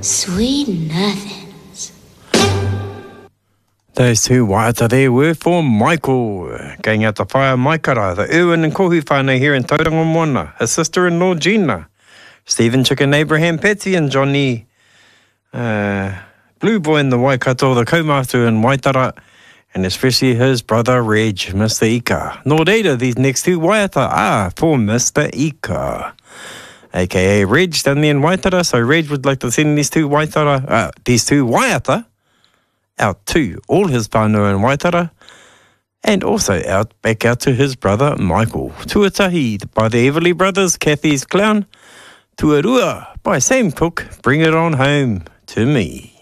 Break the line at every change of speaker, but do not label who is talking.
Sweet nothings.
Those two waiata there were for Michael, going out to whaia Maikara, the Erwin and Kohu whānau here in Tauranga Moana, his sister-in-law Gina, Stephen Chicken, Abraham Patsy and Johnny, Blue Boy in the Waikato, the kaumātu in Waitara, and especially his brother Reg, Mr. Ika. Nō reira, these next two waiata are for Mr. Ika, a.k.a. Reg down there in Waitara. So Reg would like to send these two waiata out to all his whānau in Waitara, and also back out to his brother Michael. Tuatahi by the Everly Brothers, Kathy's Clown. Tuarua by Sam Cooke, Bring It On Home to Me.